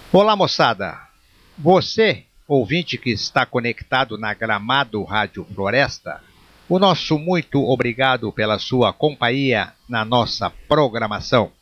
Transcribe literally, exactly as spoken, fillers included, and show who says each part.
Speaker 1: Olá, moçada. Você, ouvinte que está conectado na Gramado Rádio Floresta, o nosso muito obrigado pela sua companhia na nossa programação.